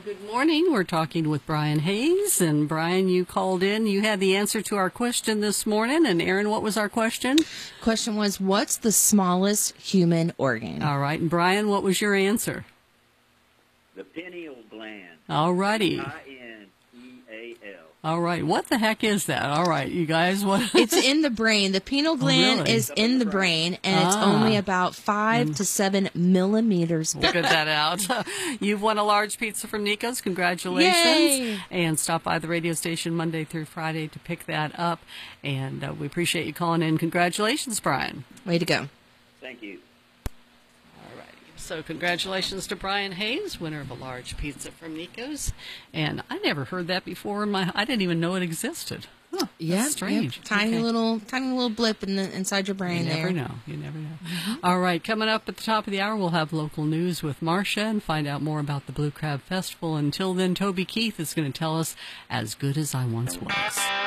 Good morning. We're talking with Brian Hayes. And Brian, you called in. You had the answer to our question this morning. And Aaron, what was our question? Question was, what's the smallest human organ? All right. And Brian, what was your answer? The pineal gland. All righty. Pineal. All right. What the heck is that? All right, you guys. What? It's in the brain. The pineal gland really? is in the brain, and it's only about 5 to 7 millimeters big. Figured that out. You've won a large pizza from Nico's. Congratulations. Yay! And stop by the radio station Monday through Friday to pick that up. And we appreciate you calling in. Congratulations, Brian. Way to go. Thank you. So congratulations to Brian Hayes, winner of a large pizza from Nico's. And I never heard that before. I didn't even know it existed. Huh, Yeah, that's strange. Tiny little blip inside your brain there. You never know. All right, coming up at the top of the hour, we'll have local news with Marcia and find out more about the Blue Crab Festival. Until then, Toby Keith is going to tell us As Good As I Once Was.